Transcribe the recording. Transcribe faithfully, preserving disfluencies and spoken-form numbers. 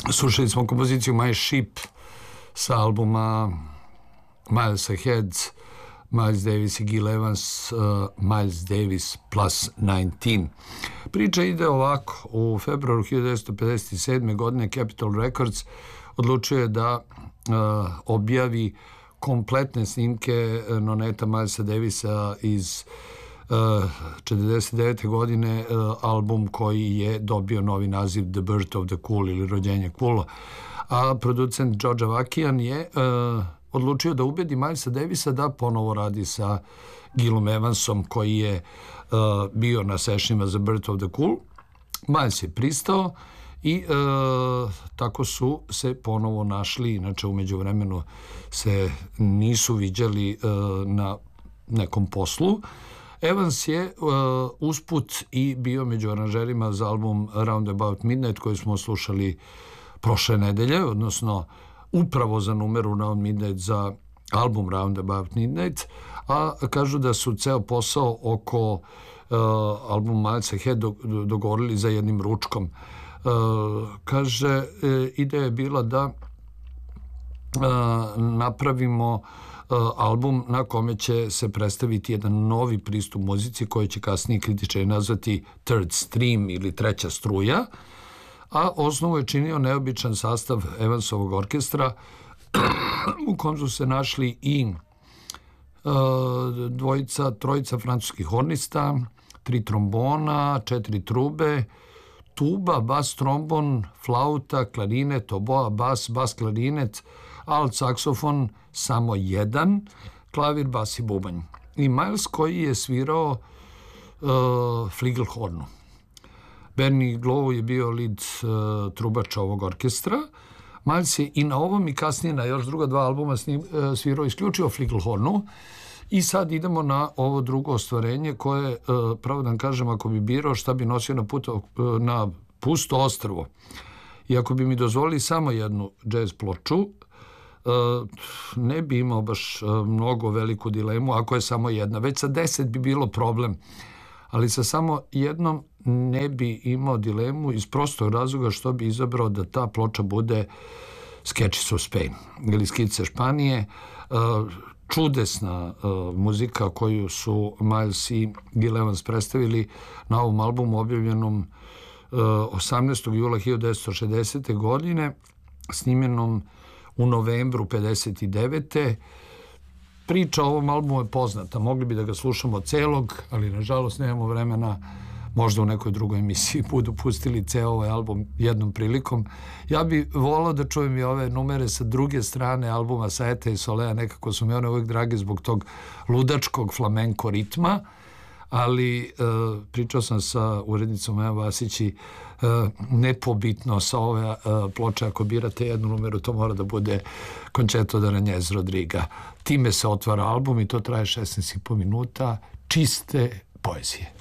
Slušali smo kompoziciju My Ship sa albuma Miles Ahead, Miles Davis i Gil Evans, uh, Miles Davis plus devetnaest. Priča ide ovako. U februaru hiljadu devetsto pedeset sedme. godine Capitol Records odlučio je da uh, objavi kompletne snimke Noneta Milesa Davisa iz uh, četrdeset devete. godine, uh, album koji je dobio novi naziv The Birth of the Cool ili Rođenje Kula. A producent George Avakian je uh, odlučio da ubedi Milesa Davisa da ponovo radi sa Gilom Evansom koji je uh, bio na sešnjima za Birth of the Cool. Miles je pristao i uh, tako su se ponovo našli. Inače, umeđu vremenu se nisu viđali uh, na nekom poslu. Evans je uh, usput i bio među aranžerima za album Roundabout Midnight koji smo slušali prošle nedelje, odnosno upravo za numeru Round Midnight za album Roundabout Midnight, a kažu da su ceo posao oko uh, albuma Miles Ahead dogovorili za jednim ručkom. Uh, kaže, e, ideja je bila da uh, napravimo uh, album na kome će se predstaviti jedan novi pristup muzici koji će kasnije kritičari nazvati Third Stream ili treća struja, a osnovu je činio neobičan sastav Evansovog orkestra u kom su se našli i uh, dvojica, trojica francuskih hornista, tri trombona, četiri trube, tuba, bas trombon, flauta, klarinet, oboa, bas, bas klarinet, alt saksofon, samo jedan, klavir, bas i bubanj. I Miles koji je svirao uh, fligelhornu. Bernie Glow je bio lead uh, trubač ovog orkestra. Miles je i na ovom i kasnije na još druga dva albuma snim, uh, svirao isključivo fligelhornu. I sad idemo na ovo drugo ostvarenje koje, uh, pravo da vam kažem, ako bi birao šta bi nosio na, puto, uh, na pusto ostrvo i ako bi mi dozvolili samo jednu džez ploču, uh, ne bi imao baš uh, mnogo veliku dilemu ako je samo jedna. Već sa deset bi bilo problem, ali sa samo jednom ne bi imao dilemu iz prostog razloga što bi izabrao da ta ploča bude Sketches of Spain ili Skice Španije. Uh, čudesna uh, muzika koju su Miles i Gil Evans predstavili na ovom albumu objavljenom uh, osamnaestog jula hiljadu devetsto šezdesete. godine, snimljenom u novembru pedeset devete. Priča o ovom albumu je poznata, mogli bi da ga slušamo celog, ali nažalost nemamo vremena, možda u nekoj drugoj emisiji budu pustili ceo ovaj album jednom prilikom. Ja bih volao da čujem i ove numere sa druge strane albuma Saeta i Solea, nekako su mi one uvijek drage zbog tog ludačkog flamenko ritma, ali uh, pričao sam sa urednicom Ema Vasić i uh, nepobitno sa ove uh, ploče, ako birate jednu numeru, to mora da bude Concerto d'Aranjez Rodriga. Time se otvara album i to traje šesnaest i po minuta čiste poezije.